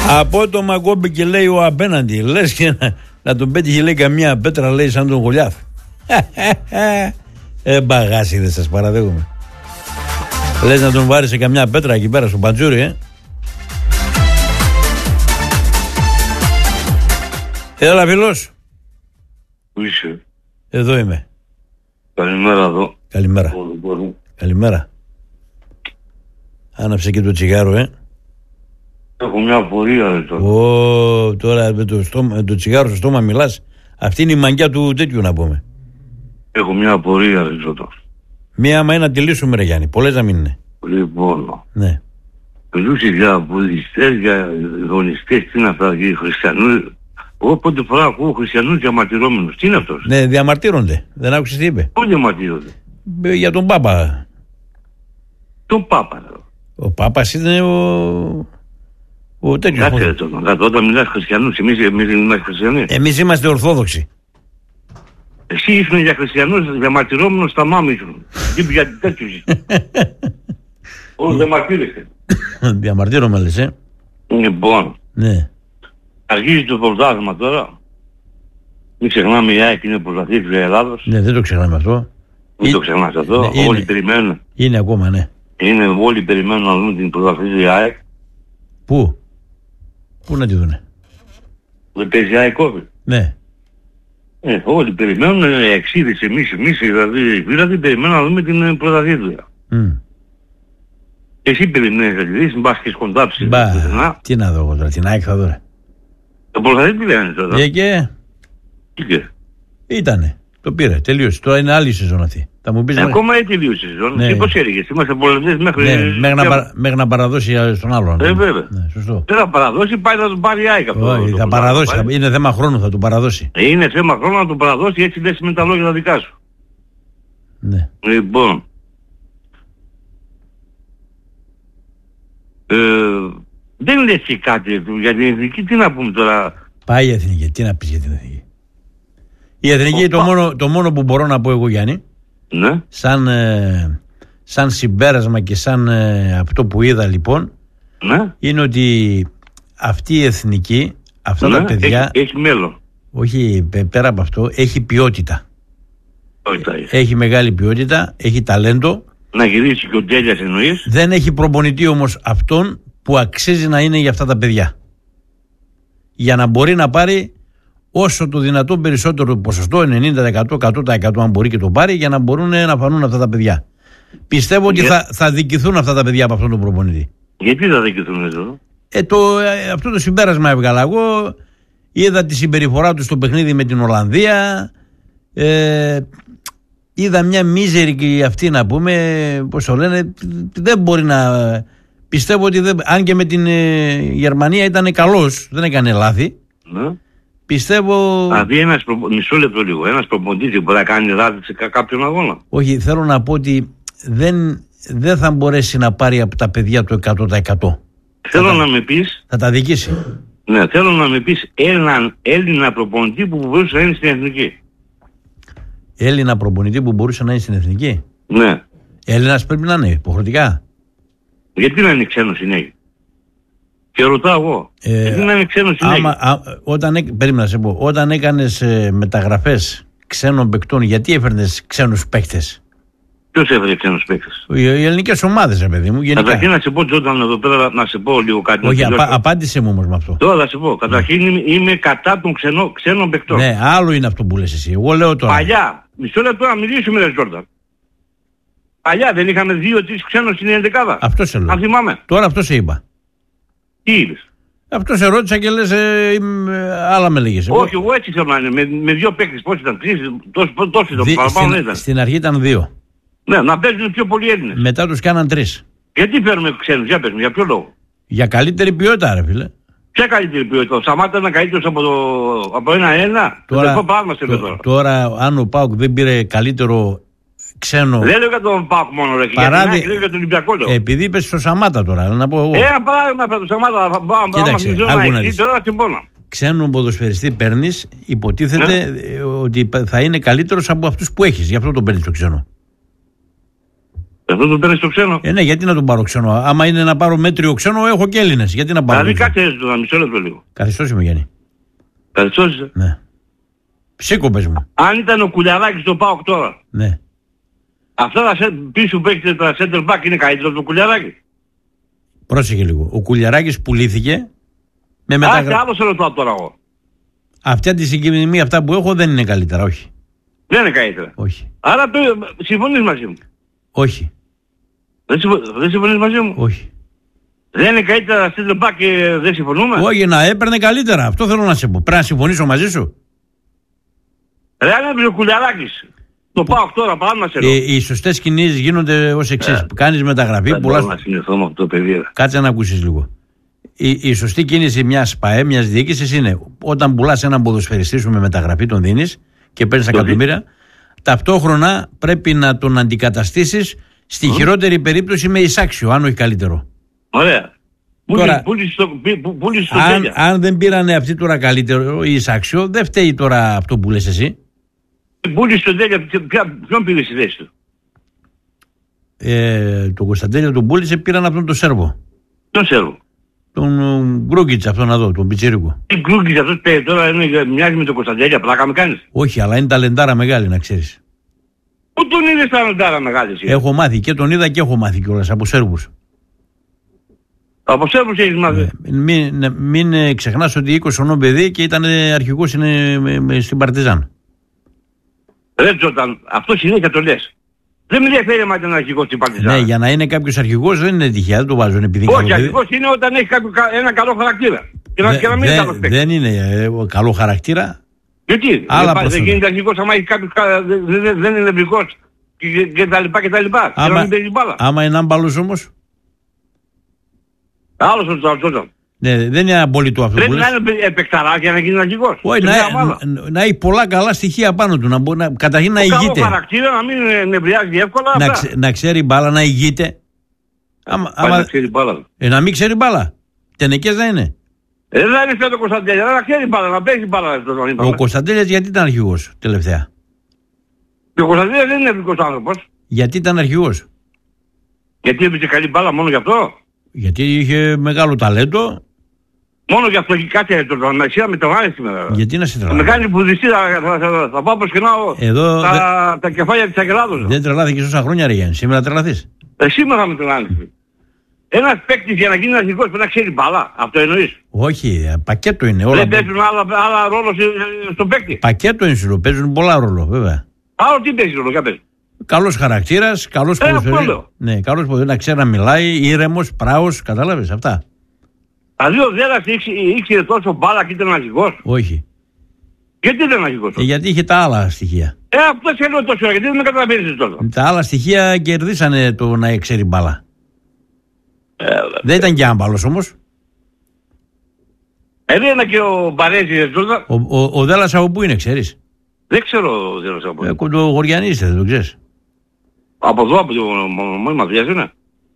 Απότομα κόμπηκε, λέει, ο απέναντι. Λες και να τον πέτυχε, λέει, καμιά πέτρα, λέει, σαν τον Γολιάθ. Μπαγάσι, δεν σας παραδέχομαι. Λες να τον βάρει σε καμιά πέτρα εκεί πέρα στο Παντζούρι, Έλα, φίλος. Πού είσαι? Εδώ είμαι. Καλημέρα εδώ. Καλημέρα. Καλημέρα. Άναψε και το τσιγάρο, Έχω μια απορία τώρα. Τώρα με το τσιγάρο στο στόμα μιλάς. Αυτή είναι η μαγκιά του τέτοιου, να πούμε. Έχω μια απορία τώρα. Μία άμα είναι να τη λύσουμε, ρε Γιάννη. Πολλές να μην είναι. Λοιπόν. Ναι. Μιλούσε για βουδιστές, για γονιστές, τι είναι αυτά, για χριστιανούς. Εγώ πρώτη φορά ακούω χριστιανούς διαμαρτυρόμενους. Τι είναι αυτός? Ναι, διαμαρτύρονται. Δεν άκουσες τι είπε? Πού διαμαρτύρονται? Για τον Πάπα. Τον Πάπα. Ο Πάπας είναι ο τέτοιος. Κάτσε τώρα. Όταν μιλάς χριστιανούς, εμείς είμαστε χριστιανοί. Εμείς είμαστε Ορθόδοξοι. Εσύ ήσουν για χριστιανούς διαμαρτυρόμενος στα μάμη σου. Τι για τέτοιους. Όλους διαμαρτύρεστε. Διαμαρτύρομαι, λες, Λοιπόν. Ναι. Αρχίζει το πρωτάθλημα τώρα. Μην ξεχνάμε, η ΑΕΚ είναι πρωταθλήτρια Ελλάδος. Ναι, δεν το ξεχνάμε αυτό. Μην το ξεχνάς αυτό. Ναι, όλοι περιμένουν. Είναι ακόμα, ναι. Όλοι περιμένουν να δουν την πρωταθλήτρια ΑΕΚ. Πού να τη δούνε? Δεν παίζει η ΑΕΚ κόβει. Ναι. Όλοι περιμένουν, εξίδες εμείς δηλαδή περιμένουν να δούμε την πρωταθλήτρια. Εσύ περιμένεις να τη δεις, μπας και σκοντάψεις. Τι να δω εγώ τώρα, την ΑΕΚ θα δω. Το πρωταθλήτρια είναι τώρα. Και ήτανε. Το πήρε, τελείωσε. Τώρα είναι άλλη σεζόν αυτή. Θα μου πεις ακόμα έτσι τελείωσε η σεζόν. Ναι. Και πώς έλεγες, είμαστε πολεμιστές μέχρι να παραδώσει στον άλλον. Βέβαια. Ναι, σωστό. Δεν θα παραδώσει, πάει να τον πάρει η ΑΕΚ αυτό. Θα παραδώσει, είναι θέμα χρόνου, θα τον παραδώσει. Είναι θέμα χρόνου να τον παραδώσει, έτσι λες με τα λόγια τα δικά σου. Ναι. Λοιπόν. Δεν λες και κάτι για την εθνική, τι να πούμε τώρα. Πάει η εθνική, τι να πεις για την εθνική? Η εθνική, το μόνο που μπορώ να πω εγώ, Γιάννη, ναι. σαν συμπέρασμα και σαν αυτό που είδα λοιπόν, ναι. είναι ότι αυτή η εθνική, αυτά τα παιδιά έχει μέλλον. Όχι, πέρα από αυτό, έχει ποιότητα. Έχει μεγάλη ποιότητα, έχει ταλέντο. Να γυρίσει και ο Τέλειας εννοείς. Δεν έχει προπονητή όμως αυτόν που αξίζει να είναι για αυτά τα παιδιά. Για να μπορεί να πάρει όσο το δυνατόν περισσότερο ποσοστό, 90%, 100% αν μπορεί και το πάρει, για να μπορούν να φανούν αυτά τα παιδιά. Πιστεύω ότι θα δικηθούν αυτά τα παιδιά από αυτόν τον προπονητή. Γιατί θα δικηθούν εδώ? Αυτό το συμπέρασμα έβγαλα εγώ. Είδα τη συμπεριφορά του στο παιχνίδι με την Ολλανδία. Είδα μια μίζερη και αυτή, να πούμε, πώς το λένε, δεν μπορεί να... Πιστεύω ότι αν και με την Γερμανία ήταν καλός, δεν έκανε λάθη. Ναι. Πιστεύω... Δηλαδή μισό λεπτό λίγο, ένας προπονητής μπορεί να κάνει λάθη σε κάποιον αγώνα? Όχι, θέλω να πω ότι δεν θα μπορέσει να πάρει από τα παιδιά το 100%. Θέλω να με πεις... Θα τα δικήσει. Ναι, θέλω να με πεις έναν Έλληνα προπονητή που μπορούσε να είναι στην εθνική. Έλληνα προπονητή που μπορούσε να είναι στην εθνική. Ναι. Έλληνας πρέπει να είναι υποχρεωτικά. Γιατί να είναι ξένος συνέχεια? Και ρωτάω εγώ. Γιατί να είναι ξένος συνέχεια? Περίμενα να σε πω. Όταν έκανες μεταγραφές ξένων παικτών, γιατί έφερνες ξένους παίκτες? Ποιος έφερε ξένους παίκτες? Οι ελληνικές ομάδες, ρε παιδί μου. Καταρχήν να σε πω, Τζόνταν, εδώ πέρα να σε πω λίγο κάτι. Όχι, απάντησε μου όμως με αυτό. Τώρα θα σε πω. Καταρχήν είμαι κατά των ξένων παικτών. Ναι, άλλο είναι αυτό που λες εσύ. Εγώ λέω τώρα. Παλιά, μισό λεπτό να μιλήσουμε, ρε Τζόνταν. Παλιά δεν είχαμε 2-3 ξένους στην ενδεκάδα? Αυτό σε λέω. Αν θυμάμαι. Τώρα αυτό σε είπα. Τι είπες? Αυτό σε ρώτησα και λες άλλα με λέγες. Όχι, εγώ έτσι θέλω να είναι. Με 2 παίκτες, πώς ήταν? 3, τόσο ήταν. Παραπάνω ήταν. Στην αρχή ήταν 2. Ναι, να παίζουν πιο πολλοί Έλληνες. Μετά τους κάναν 3. Γιατί φέρνουμε ξένους, για πες μου, για ποιο λόγο? Για καλύτερη ποιότητα, ρε φίλε. Ποια καλύτερη ποιότητα? Ο Σαμάτα ήταν καλύτερος από ένα-ένα. Τώρα, αν ο ΠΑΟΚ δεν πήρε καλύτερο ξένο. Δεν λέω για τον ΠΑΟΚ μόνο, ρε. Λέω για τον Ολυμπιακό. Επειδή είπες στο Σαμάτα τώρα, να πω εγώ. Ένα παράδειγμα από τον Σαμάτα. Κοίταξε, τώρα συμπόνα. Ξένον ποδοσφαιριστή παίρνεις, υποτίθεται ότι θα είναι καλύτερος από αυτούς που έχεις. Γι' αυτό τον παίρνεις το ξένο. Αυτό τον παίρνει στο ξένο. Ναι, γιατί να τον πάρω ξένο. Άμα είναι να πάρω μέτριο ξένο, έχω και Έλληνες. Γιατί να πάρω. Δηλαδή κάτσε το μισό λεπτό λίγο. Καθιστός είμαι, Γιάννη. Καθιστός είσαι. Ναι. Σήκω, πες μου. Αν ήταν ο Κουλιαράκης στο ΠΑΟΚ τώρα. Ναι. Αυτά πίσω που έχετε τα center back είναι καλύτερο από το Κουλιαράκη. Πρόσεχε λίγο. Ο Κουλιαράκης πουλήθηκε με μεταγραφή. Άλλο σε ρωτάω τώρα εγώ. Αυτή τη συγκεκριμένη αυτά που έχω δεν είναι καλύτερα, όχι. Δεν είναι καλύτερα. Όχι. Άρα συμφωνείς μαζί μου. Όχι. Δεν συμφωνείς μαζί μου. Όχι. Δεν είναι καλύτερα center back και δεν συμφωνούμε. Όχι, να έπαιρνε καλύτερα. Αυτό θέλω να σε πω. Πρέπει να συμφωνήσω μαζί σου. Ρε αν έπαιρνε ο Κουλιαράκης. Το πάω τώρα, πάμε να σε ρωτώ. Οι σωστές κινήσεις γίνονται ως εξής. Κάνεις μεταγραφή, πουλάς. Να συνεχθώ με αυτό το παιδί. Κάτσε να ακούσεις λίγο. Η σωστή κίνηση μιας ΠΑΕ, μιας διοίκησης είναι όταν πουλάς έναν ποδοσφαιριστή σου με μεταγραφή, τον δίνεις και παίρνεις εκατομμύρια. Ταυτόχρονα πρέπει να τον αντικαταστήσεις στη χειρότερη περίπτωση με εισάξιο, αν όχι καλύτερο. Ωραία. Τώρα, πούλησε στο τέλεια. αν δεν πήρανε αυτή τώρα καλύτερο ή εισάξιο, δεν φταίει τώρα αυτό που λες εσύ. Πούλησε στο τέλεια, ποιον πήρε στη θέση του. Τον Κωνσταντέλιο τον πούλησε, πήραν αυτόν τον Σέρβο. Τον Σέρβο. Τον Γκρούγκιτς αυτόν εδώ, τον Πιτσίρικο. Τι Γκρούγκιτς αυτός τώρα μοιάζει με τον Κωνσταντέλια, πλάκα με κάνεις. Όχι, αλλά είναι ταλεντάρα μεγάλη να ξέρεις. Πού τον είδες ταλεντάρα μεγάλη εσύ. Έχω μάθει και τον είδα και έχω μάθει κιόλας από Σέρβους. Από Σέρβους έχεις μάθει. Μην ξεχνάς ότι 20 χρονών παιδί και ήταν αρχηγός στην Παρτιζάν. Ρε Τζόταν, αυτό συνέχεια το λες. Δεν με ενδιαφέρει αν ήταν αρχηγός στην Παρτιζάν. Ναι, για να είναι κάποιος αρχηγός δεν είναι τυχαία, δεν το βάζουν επειδή είναι. Όχι, αρχηγός είναι όταν έχει ένα καλό χαρακτήρα. Και να μην είναι καλός παίκτης. Δεν είναι καλό χαρακτήρα. Γιατί δεν γίνεται αρχηγός άμα έχει κάποιος, δεν είναι εμπρικός και τα λοιπά. Άμα είναι άμπαλος όμως. Άλλος ο Τζόταν. Ναι, δεν είναι απόλυτο αυτό. Πρέπει να είναι επεκταράς για να γίνει αρχηγός. Όχι, να έχει πολλά καλά στοιχεία πάνω του. Καταρχήν να ηγείται. Καλό χαρακτήρα, να μην νευριάζει εύκολα. Να ξέρει μπάλα, να ηγείται. Να ξέρει μπάλα. Να μην ξέρει μπάλα. Τενεκές δεν είναι. Δεν είναι αυτό το Κωνσταντέλια, να ξέρει μπάλα, να παίζει μπάλα. Ο Κωνσταντέλιας γιατί ήταν αρχηγός τελευταία. Ο Κωνσταντέλιας δεν είναι ευρικός άνθρωπος. Γιατί ήταν αρχηγός. Γιατί έπαιζε καλή μπάλα μόνο γι' αυτό. Γιατί είχε μεγάλο ταλέντο. Μόνο γι' αυτό και κάτι το μαξιά με τον Άρη σήμερα. Γιατί να σε τρελάω. Με κάνει βουδιστή, θα πάω προσκυνάω τα κεφάλια της Αγελάδος. Δεν τρελάθηκες όσα χρόνια ρε Γιάννη, σήμερα τρελαθείς. Σήμερα με τον Άρη. Ένας παίκτης για να γίνει αρχηγός πρέπει να ξέρει μπάλα. Αυτό εννοείς. Όχι, πακέτο είναι όλα. Δεν παίζουν άλλα ρόλο στον παίκτη. Πακέτο είναι σου, παίζουν πολλά ρόλο βέβαια. Άλλο τι παίζει ρόλο, για πες. Καλός χαρακτήρας, καλός ποδοσφαιριστής. Ναι, καλός ποδοσφαιριστής, να ξέρει να μιλάει, ήρεμος, πράος, κατάλαβες αυτά. Δηλαδή ο Δέρας ήξερε τόσο μπάλα και ήταν αρχηγός. Όχι. Γιατί ήταν αρχηγός. Γιατί είχε τα άλλα στοιχεία. Αυτό σε λέω τόσο, γιατί δεν με καταλαβαίνεις τώρα. Τα άλλα στοιχεία κερδίσανε το να ξέρει μπάλα. Δεν ήταν και άμπαλος όμως. Ένα και ο Μπαρέζης. Ο Δέλλας από πού είναι, ξέρεις. Δεν ξέρω ο Δέλλας από πού. Το Γοριανή είστε, δεν το ξέρεις. Από εδώ, από το μόνοι μας είναι.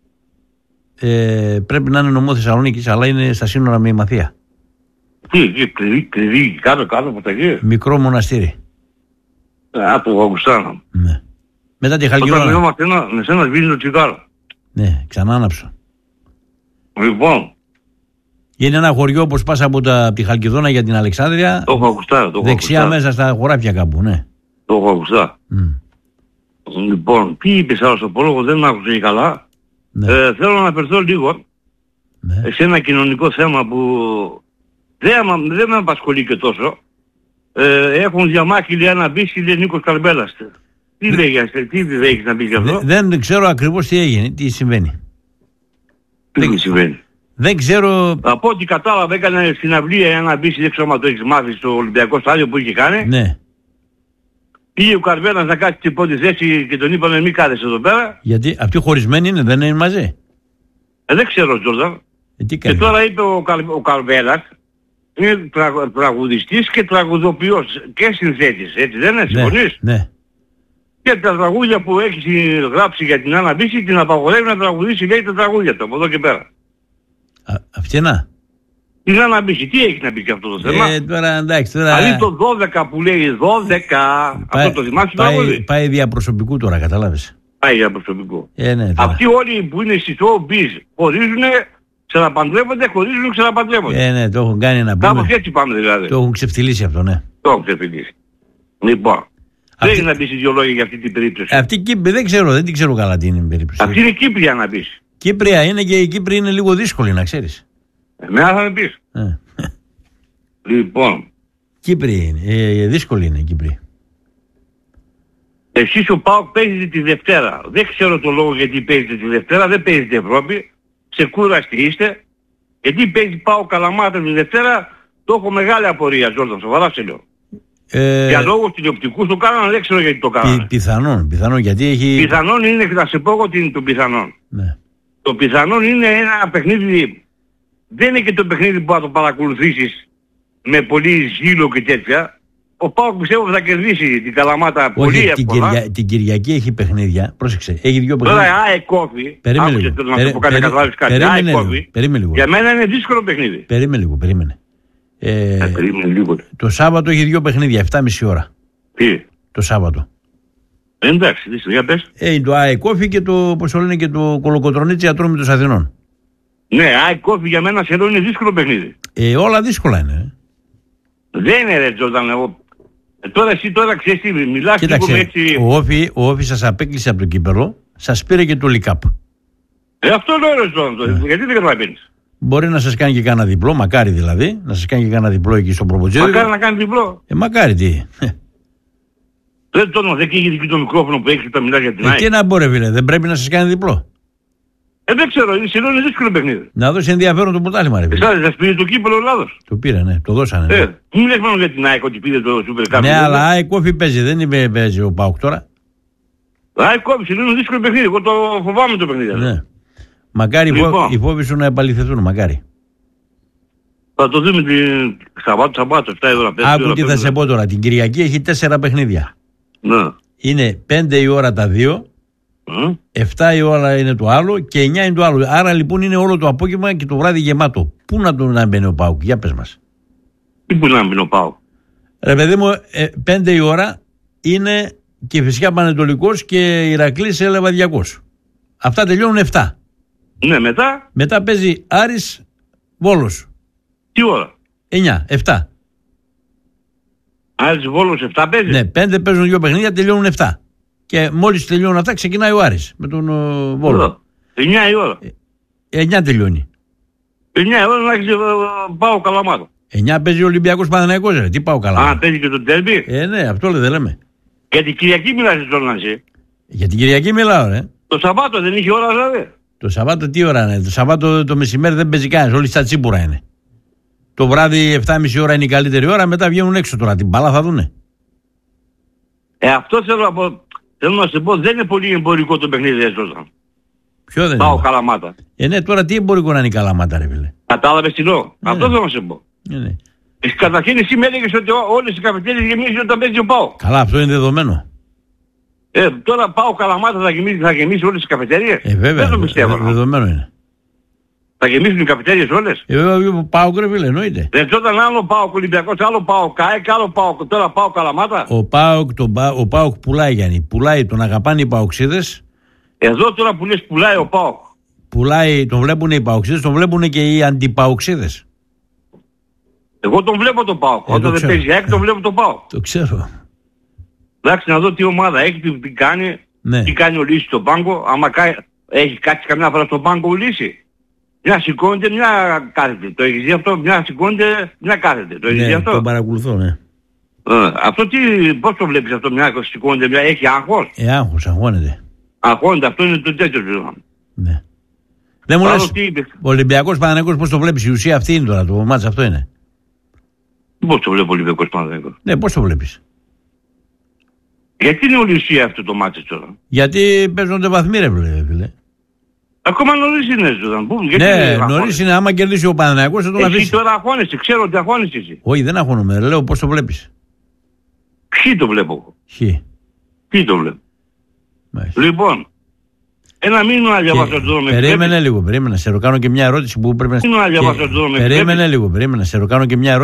Πρέπει να είναι νομό Θεσσαλονίκης, αλλά είναι στα σύνορα με η Μαθία. Τι, κρυβή, κάτω από τα εκεί. Μικρό μοναστήρι. Από Αυγουστάνα. Ναι. Μετά τη Χαλκιδόνα. Όταν μιλώμαστε με σένα σβήνει το τσιγάρο. Ναι, ξανά άναψα. Λοιπόν. Είναι ένα χωριό όπως πας από τη Χαλκιδόνα για την Αλεξάνδρεια. Το έχω ακουστά. Δεξιά μέσα στα χωράφια κάπου, ναι. Το έχω ακουστά. Λοιπόν, τι είπες άλλο στο πρόλογο, δεν άκουσα καλά. Ναι. Θέλω να αναφερθώ λίγο σε ένα κοινωνικό θέμα που δεν με απασχολεί και τόσο. Έχουν διαμάχη λέει ένα μπίση, λέει Νίκος Καρμπέλας. Τι έχεις να πεις γι' αυτό. Δεν ξέρω ακριβώς τι έγινε, τι συμβαίνει. Τι συμβαίνει. Δεν ξέρω. Από ό,τι κατάλαβα έκανε στην αυλία ένα μπίση, δεν ξέρω αν το έχεις μάθει στο Ολυμπιακό στάδιο που είχε κάνει. Ναι. Πήγε ο Καρβέλας να κάτσει την πρώτη θέση και τον είπαμε μη κάθεσαι εδώ πέρα. Γιατί αυτοί χωρισμένοι είναι, δεν είναι μαζί. Δεν ξέρω Τζόρνταν. Και τώρα είπε ο Καρβέλας, είναι τραγουδιστής και τραγουδοποιός και συνθέτης, έτσι δεν είναι, συμφωνείς. Ναι. Και τα τραγούδια που έχει γράψει για την Άννα Μπίση την απαγορεύει να τραγουδήσει, λέει τα τραγούδια του από εδώ και πέρα. Αυτήνα. Την Άννα Μπίση, τι έχει να πει και αυτό το θέμα. Τώρα εντάξει, τώρα. Δηλαδή το 12 που λέει 12, αυτό το θυμάσαι το τραγούδι. Πάει διαπροσωπικού τώρα, κατάλαβες. πάει για προσωπικό. Ναι, αυτοί όλοι που είναι στις showbiz χωρίζουν, ξαναπαντρεύονται, χωρίζουν, ξαναπαντρεύονται. Ναι, το έχουν κάνει να πούμε. Κάπως έτσι πάμε δηλαδή. Το έχουν ξεφτυλίσει αυτό, ναι. Το έχουν ξεφτυλίσει. Λοιπόν, θέλει να πεις δύο λόγια για αυτή την περίπτωση. Αυτή η Κύπρη δεν την ξέρω καλά τι είναι η περίπτωση. Αυτή είναι η Κύπρια να πεις. Κύπρια είναι και η Κύπρη είναι λίγο δύσκολη να ξέρεις. Εμένα θα με πεις. Λοιπόν. Κύπρη είναι, δύσκολη είναι η Κύπρη. Εσείς ο ΠΑΟΚ παίζετε τη Δευτέρα. Δεν ξέρω το λόγο γιατί παίζετε τη Δευτέρα, δεν παίζετε Ευρώπη. Ξεκούραστοι είστε. Γιατί παίζει ΠΑΟΚ Καλαμάτα τη Δευτέρα, το έχω μεγάλη απορία, Τζόρνταν, σοβαρά σε λέω. Για λόγους τηλεοπτικούς το κάνανε, δεν ξέρω γιατί το κάνανε. Πιθανόν γιατί έχει... Πιθανόν είναι, να σε πω εγώ τι είναι το πιθανόν. Ναι. Το πιθανόν είναι ένα παιχνίδι, δεν είναι και το παιχνίδι που θα το παρακολουθήσεις με πολύ ζήλο και τέτοια. Ο ΠΑΟΚ πιστεύω θα κερδίσει την Καλαμάτα πολύ εύκολα. Την Κυριακή έχει παιχνίδια, πρόσεξε, έχει δύο παιχνίδια. Τώρα ΑΕΚ-Όφη, άκουσε το να σου πω κάτι, καταλάβεις κάτι. ΑΕΚ-Όφη, για μένα είναι δύσκολο παιχνίδι. Περίμενε. Λίγο. Το Σάββατο έχει δύο παιχνίδια, 7,5 ώρα. Τι? Το Σάββατο. Εντάξει, για πες. Το ΑΕΚ-Όφη και το, πώς το λένε, και το Κολοκοτρονίτσι Ατρόμητος Αθηνών. Ναι, ΑΕΚ-Όφη για μένα σχεδόν είναι δύσκολο παιχνίδι. Όλα δύσκολα είναι. Δεν είναι ρε Τζόρνταν, εγώ. Τώρα εσύ ξέρεις τι, μιλάς λίγο έτσι... Ο Όφη σας απέκλεισε από το κύπελλο, σας πήρε και το Λικάπ. Αυτό λέω ρε Τζόρνταν, γιατί δεν καταλαβαίνεις. Μπορεί να σας κάνει και κάνα διπλό, μακάρι δηλαδή, να σας κάνει και κάνα διπλό εκεί στο προποτζέδι. Μακάρι να κάνει διπλό. Μακάρι τι. Δεν το δεν καίγει και το μικρόφωνο που έχεις και τα μιλάς για την ΑΕΚ. Τι να μπορεί φίλε, δεν πρέπει να σας κάνει διπλό. Δεν ξέρω, είναι δύσκολο παιχνίδι. Να δώσει ενδιαφέρον το πρωτάθλημα ρε φίλε. Εσάς σας πήρε το κύπελλο ο Ελλάδος. Το πήρε, ναι, το δώσανε. Μην λες μόνο για την ΑΕΚ ότι πήρε το Super Cup. Ναι, αλλά ΑΕΚ-Όφη παίζει, δεν είναι παίζει ο ΠΑΟΚ τώρα. ΑΕΚ-Όφη είναι δύσκολο παιχνίδι, εγώ το φοβάμαι το παιχνίδι. Ναι. Μακάρι οι φόβοι σου να επαληθευτούν, μακάρι. Θα το δούμε την Σαββάτο, 7 ώρα. Άκου τι θα σε πω τώρα, την Κυριακή έχει 4 παιχνίδια. Ναι. Είναι 5 η ώρα τα 2, 7 η ώρα είναι το άλλο και 9 είναι το άλλο. Άρα λοιπόν είναι όλο το απόγευμα και το βράδυ γεμάτο. Πού να μπαίνει ο ΠΑΟΚ, για πες μας. Τι πού να μπαίνει ο ΠΑΟΚ. Ρε παιδί μου, 5 η ώρα είναι και φυσικά Πανετολικός και Ηρακλής Λεβαδιακός. Αυτά τελειώνουν 7. Ναι, μετά. Μετά παίζει Άρης Βόλος. Τι ώρα. 9, 7. Άρης Βόλος 7 παίζει. Ναι, 5 παίζουν 2 παιχνίδια, τελειώνουν 7. Και μόλις τελειώνουν αυτά ξεκινάει ο Άρης με τον Βόλο. 9 η ώρα. 9 τελειώνει. 9 η ώρα να έχεις πάω Καλαμάτα. 9 παίζει ο Ολυμπιακός Παναθηναϊκός ρε. Τι πάω Καλαμάτα. Α, παίζει και το ντέρμπι. Ναι, αυτό δεν λέμε. Για την Κυριακή μιλάς στον εσύ. Για την Κυριακή μιλάω ρε. Το Σαββάτο δεν είχε ώρα δηλαδή. Το Σαββάτο τι ώρα είναι. Το Σαββάτο το μεσημέρι δεν παίζει κανένας. Όλοι στα τσίπουρα είναι. Το βράδυ 7,5 ώρα είναι η καλύτερη ώρα. Μετά βγαίνουν έξω τώρα. Την μπάλα θα δούνε. Αυτό θέλω να σε πω, δεν είναι πολύ εμπορικό το παιχνίδι έσωσαν. Ποιο δεν πάω είναι. Καλαμάτα. Ναι, τώρα τι εμπορικό να είναι η Καλαμάτα ρε φίλε. Κατάλαβες τι λέω. Αυτό θέλω να σε πω. Ναι. Καταρχήν εσύ με έλεγες ότι όλες οι καφετέριες γεμίζουν όταν παίζει ο ΠΑΟ. Καλά, αυτό είναι δεδομένο. Τώρα πάω Καλαμάτα θα γεμίσει όλες οι καφετέριες. Βέβαια, δεν το πιστεύω. Δεδομένο είναι. Θα γεμίσουν οι καφετέριες όλες. Βέβαια, πάω κρεβίλε, εννοείται. Δεν τότε άλλο πάω Ολυμπιακός, άλλο πάω ΚΑΕΚ, άλλο πάω. Τώρα πάω Καλαμάτα. Ο ΠΑΟΚ πουλάει, Γιάννη. Πουλάει, τον αγαπάνε οι Παοξίδες. Εδώ τώρα που λες πουλάει ο ΠΑΟΚ. Πουλάει, τον βλέπουν οι Παοξίδες, τον βλέπουν και οι αντιπαοξίδες. Εγώ τον βλέπω τον ΠΑΟΚ. Όταν δεν παίζει ΑΕΚ τον βλέπω τον ΠΑΟΚ. Το ξέρω. Εντάξει, να δω τι ομάδα έχει, τι κάνει. Ναι. Τι κάνει ο Λύση στον πάγκο. Άμα έχει κάτσει καμιά φορά στον πάγκο ο Λύση. Μια σηκώνεται, μια κάθεται. Το έχεις δει αυτό, μια σηκώνεται, μια κάθεται. Το έχεις δει αυτό. Το παρακολουθώ, ναι. Αυτό πώς το βλέπεις αυτό, μια σηκώνεται, μια έχει άγχος. Άγχος, αγχώνεται. Αγχώνεται, αυτό είναι το τέτοιο του. Ναι. Δεν μου λες, ο Ολυμπιακός Παναθηναϊκός πώς το βλέπεις, η ουσία αυτή είναι τώρα, το μάτς αυτό είναι. Πώς το βλέπει ο Ολυμπιακός Παναθηναϊκός. Ναι, πώς το βλέπεις. Γιατί είναι όλη η ουσία αυτό το μάτι τώρα. Γιατί παίζονται βαθμοί ρε φίλε. Ακόμα νωρίς είναι ζωντανό. Ναι, νωρίς είναι. Άμα κερδίσει ο Παναθηναϊκός θα τον αφήσει. Εσύ τώρα αγχώνεσαι, ξέρω ότι αγχώνεσαι εσύ. Όχι, δεν αγχώνομαι. Λέω πώς το βλέπεις. Ποιοι το βλέπω. Ποιοι το βλέπω. Μάλιστα. Λοιπόν, ένα μήνυμα να διαβάσω εδώ με περίμενε λίγο, περίμενε. Σε ρωτάω και μια ερώτηση που πρέπει να... Περίμενε λίγο, περίμενε. Σε ρωτάω και μια ερώτηση.